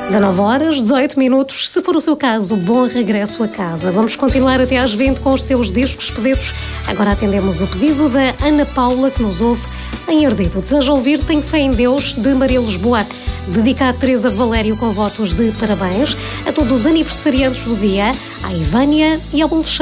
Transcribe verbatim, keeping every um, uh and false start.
dezanove horas, dezoito minutos. Se for o seu caso, bom regresso a casa. Vamos continuar até às vinte com os seus discos pedidos. Agora atendemos o pedido da Ana Paula, que nos ouve em Ardido. Deseja ouvir Tenho Fé em Deus, de Maria Lisboa. Dedica a Teresa Valério com votos de parabéns, a todos os aniversariantes do dia, à Ivânia e ao Alexandre.